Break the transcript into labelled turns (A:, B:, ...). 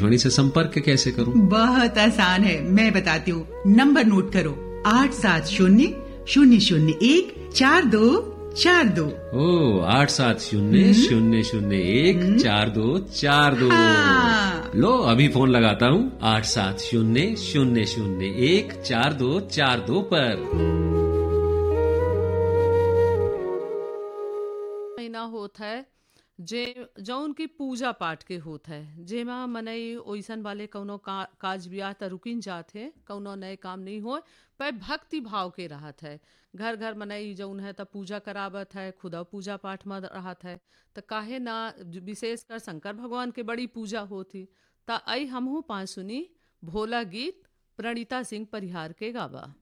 A: आकाशवाणी से संपर्क कैसे करूं?
B: बहुत आसान है, मैं बताती हूँ। नंबर नोट करो, 8700014242।
A: 8700014242। लो अभी फोन लगाता हूँ 8700014242 पर।
C: महीना होता है जे जौन की पूजा पाठ के होत है, जेमा मनई ओइसन वाले कौनो काज बियाह त रुकिन जात है, कौनो नए काम नहीं हो पर भक्ति भाव के रहत है। घर घर मनई जौन है त पूजा करावत है, खुदा पूजा पाठ में रहत है, त काहे ना विशेष कर शंकर भगवान के बड़ी पूजा होती। त आई हमहू पाँच सुनी भोला गीत प्रणीता सिंह परिहार के गावा।